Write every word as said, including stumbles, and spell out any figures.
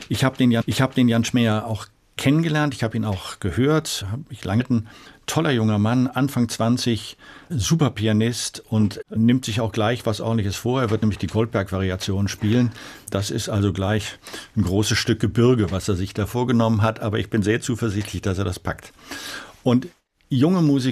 Ich habe den, Jan, ich hab den Jan Schmeyer auch kennengelernt, ich habe ihn auch gehört. Ich lange ein toller junger Mann, Anfang zwanzig, super Pianist und nimmt sich auch gleich was Ordentliches vor. Er wird nämlich die Goldberg-Variation spielen. Das ist also gleich ein großes Stück Gebirge, was er sich da vorgenommen hat. Aber ich bin sehr zuversichtlich, dass er das packt. Und junge Musiker